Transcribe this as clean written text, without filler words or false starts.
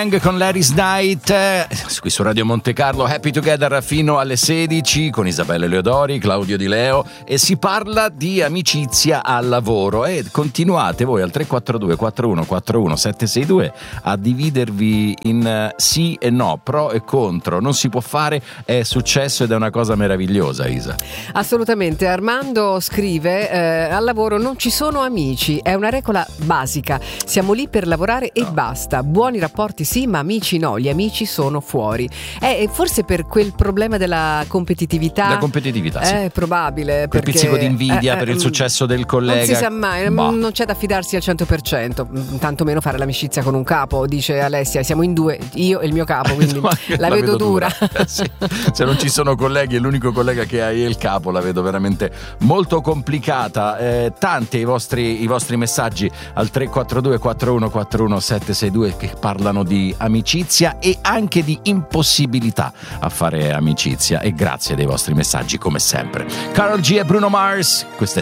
Con Larry's Night qui su Radio Monte Carlo, Happy Together fino alle 16 con Isabella Leodori, Claudio Di Leo, e si parla di amicizia al lavoro e continuate voi al 342 4141 762 a dividervi in sì e no, pro e contro. Non si può fare, è successo ed è una cosa meravigliosa, Isa. Assolutamente. Armando scrive al lavoro non ci sono amici, è una regola basica, siamo lì per lavorare e basta. Buoni rapporti sì, ma amici no, gli amici sono fuori. Forse per quel problema della competitività. La competitività, sì. È probabile. Quel pizzico di invidia per il successo del collega. Non si sa mai, non c'è da fidarsi al 100%, tantomeno fare l'amicizia con un capo, dice Alessia, siamo in due, io e il mio capo, quindi la vedo dura. Sì. Se non ci sono colleghi e l'unico collega che hai è il capo, la vedo veramente molto complicata. Tanti i vostri messaggi al 342 4141 762 che parlano di amicizia e anche di impossibilità a fare amicizia, e grazie dei vostri messaggi come sempre. Karol G e Bruno Mars, questa è